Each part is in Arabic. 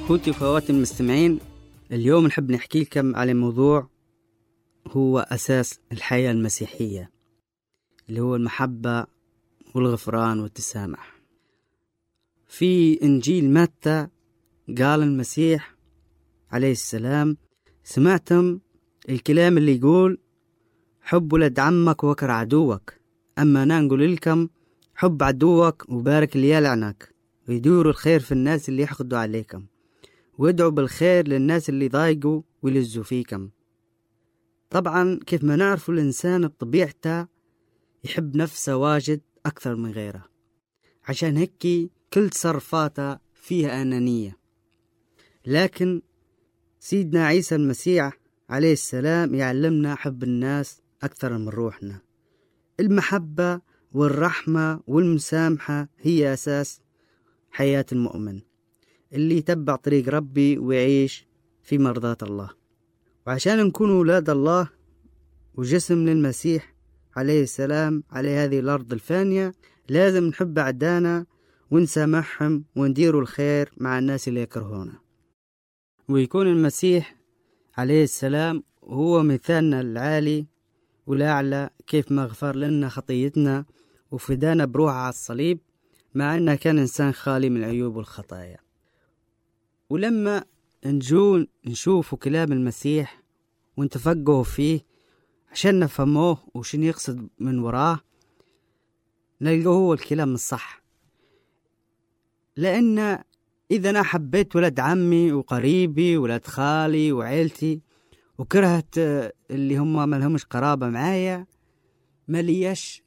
أخوتي وأخواتي المستمعين، اليوم نحب نحكي لكم على موضوع هو أساس الحياة المسيحية، اللي هو المحبة والغفران والتسامح. في إنجيل متى قال المسيح عليه السلام: سمعتم الكلام اللي يقول حب ولد عمك وكر عدوك، أما أنا نقول لكم حب عدوك وبارك اللي يلعنك، ويدوروا الخير في الناس اللي يحقدوا عليكم، وادعوا بالخير للناس اللي ضايقوا ويلزوا فيكم. طبعا كيف ما نعرف الإنسان بطبيعته يحب نفسه واجد أكثر من غيره، عشان هيك كل تصرفاته فيها أنانية. لكن سيدنا عيسى المسيح عليه السلام يعلمنا حب الناس أكثر من روحنا. المحبة والرحمة والمسامحة هي أساس حياة المؤمن اللي يتبع طريق ربي ويعيش في مرضاة الله. وعشان نكون أولاد الله وجسم للمسيح عليه السلام على هذه الأرض الفانية، لازم نحب أعدانا ونسامحهم ونديروا الخير مع الناس اللي يكرهونا. ويكون المسيح عليه السلام هو مثالنا العالي والأعلى، كيف ما غفر لنا خطيتنا وفدانا بروحه على الصليب، مع أنه كان إنسان خالي من العيوب والخطايا. ولما نشوف كلام المسيح ونتفقه فيه عشان نفهموه وشن يقصد من وراه، نلقاه هو الكلام الصح. لأن إذا أنا حبيت ولد عمي وقريبي ولد خالي وعيلتي وكرهت اللي هم ما لهمش قرابة معايا، ما ليش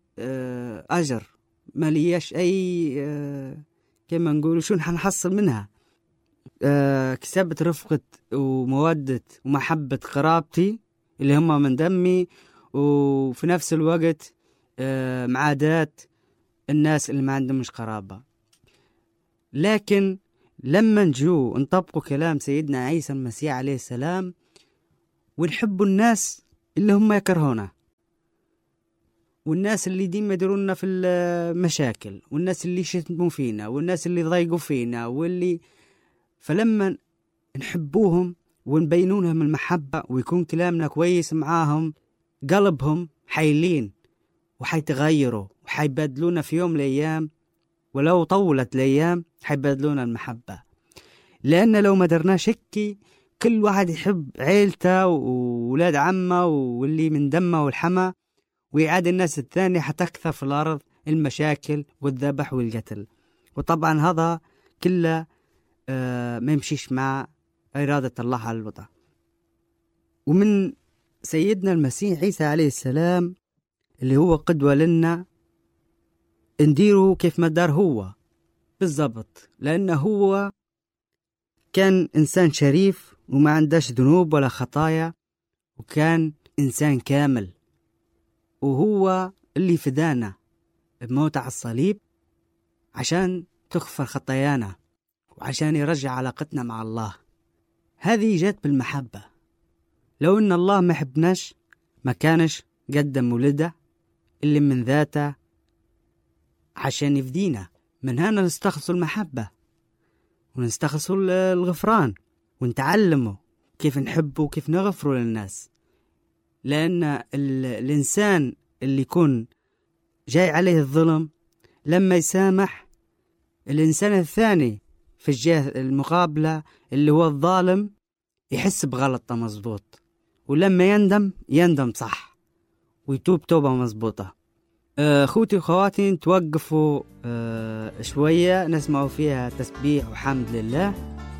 أجر، ما ليش أي كما نقول شو هنحصل منها. كسبت رفقة ومودة ومحبة قرابتي اللي هم من دمي، وفي نفس الوقت معادات الناس اللي ما عندهمش قرابة. لكن لما نجو نطبقوا كلام سيدنا عيسى المسيح عليه السلام ونحبوا الناس اللي هم يكرهونا، والناس اللي ديما يديرونا في المشاكل، والناس اللي شتموا فينا، والناس اللي ضايقوا فينا، فلما نحبوهم ونبينوا لهم المحبة ويكون كلامنا كويس معاهم، قلبهم حيلين وحيتغيروا وحيبادلونا في يوم الأيام، ولو طولت الأيام حيبادلونا المحبة. لأن لو ما درناش هيك، كل واحد يحب عيلته وولاد عمه واللي من دمه والحمى، ويعاد الناس الثانية حتكثر في الأرض المشاكل والذبح والقتل. وطبعا هذا كله ما يمشيش مع إرادة الله على الوضع. ومن سيدنا المسيح عيسى عليه السلام اللي هو قدوة لنا، نديره كيف ما دار هو بالضبط، لأنه هو كان إنسان شريف وما عندهش ذنوب ولا خطايا، وكان إنسان كامل، وهو اللي فدانا بموت على الصليب عشان تغفر خطايانا وعشان يرجع علاقتنا مع الله. هذه جات بالمحبة. لو إن الله ما حبناش ما كانش قدم ولده اللي من ذاته عشان يفدينا. من هنا نستخلصوا المحبة ونستخلصوا الغفران ونتعلموا كيف نحبه وكيف نغفروا للناس. لأن الإنسان اللي يكون جاي عليه الظلم لما يسامح الإنسان الثاني في الجهة المقابلة اللي هو الظالم، يحس بغلطة مظبوط، ولما يندم صح ويتوب توبة مظبوطة. أخوتي وخواتي توقفوا شوية نسمعوا فيها تسبيح وحمد لله،